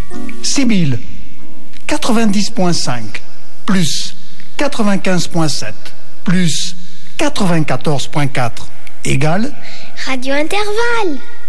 Sibylle, 90.5 plus 95.7 plus 94.4 égale Radio Intervalle.